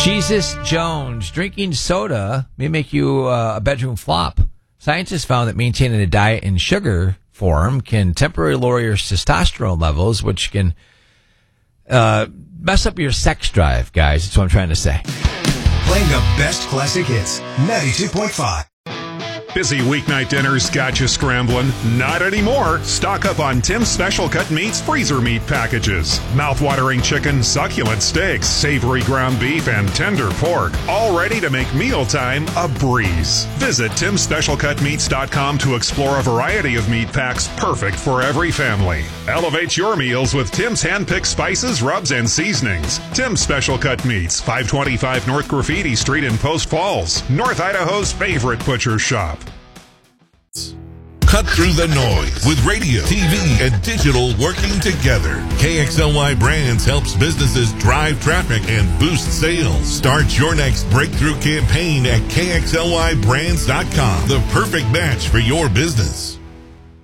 Jesus Jones, drinking soda may make you a bedroom flop. Scientists found that maintaining a diet in sugar form can temporarily lower your testosterone levels, which can mess up your sex drive, guys. That's what I'm trying to say. Playing the best classic hits, 92.5. Busy weeknight dinners got you scrambling? Not anymore. Stock up on Tim's Special Cut Meats freezer meat packages. Mouth-watering chicken, succulent steaks, savory ground beef, and tender pork. All ready to make mealtime a breeze. Visit Tim'sSpecialCutMeats.com to explore a variety of meat packs perfect for every family. Elevate your meals with Tim's hand-picked spices, rubs, and seasonings. Tim's Special Cut Meats, 525 North Graffiti Street in Post Falls, North Idaho's favorite butcher shop. Cut through the noise with radio, TV, and digital working together. KXLY Brands helps businesses drive traffic and boost sales. Start your next breakthrough campaign at KXLYBrands.com. The perfect match for your business.